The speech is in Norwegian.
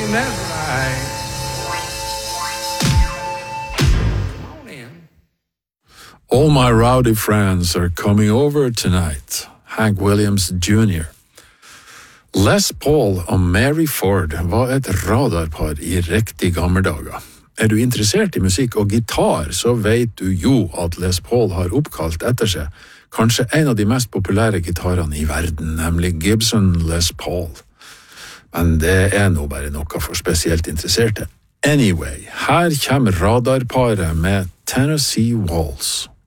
that's right. Come on in. All my rowdy friends are coming over tonight. Hank Williams Jr. Les Paul og Mary Ford var et radarpar i riktig gammeldager. Du interessert i musikk og gitar, så vet du jo at Les Paul har oppkalt etter seg kanskje en av de mest populære gitarene i verden, nemlig Gibson Les Paul. Men det nå bare noe for spesielt interesserte. Anyway, her kommer radarparet med Tennessee Waltz.